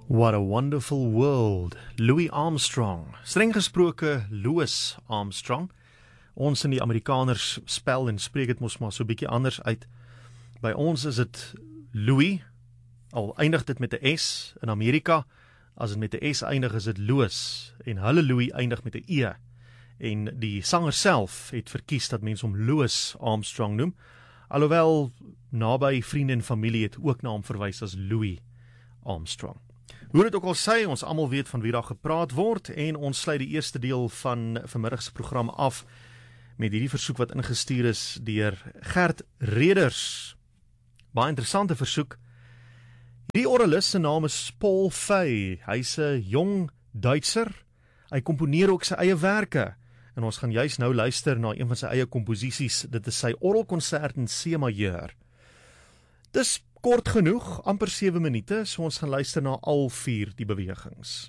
What a wonderful world. Louis Armstrong. Streng gesproke Louis Armstrong. Ons in die Amerikaners spel en spreek het mos maar so bietjie anders uit. By ons is dit Louis, al eindig dit met 'n S in Amerika. As dit met 'n S eindig is dit Louis. En hulle Louis eindig met 'n E. En die sanger self het verkies dat mense hom Louis Armstrong noem. Alhoewel naby vriende en familie het ook na hom verwys as Louis Armstrong. Hoe dit ook al sê, ons almal weet van wie daar gepraat word en ons sluit die eerste deel van vanmiddag se program af met hierdie versoek wat ingestuur is deur Gert Reders. Baie interessante versoek. Hierdie orgelis se naam is Paul Fey. Hy's 'n jong Duitser. Hy komponeer ook sy eie werke. En ons gaan juis nou luister na een van sy eie komposisies. Dit is sy orgelkonsert in C-majeur. Dis kort genoeg, amper 7 minute, so ons gaan luister na al 4 die bewegings.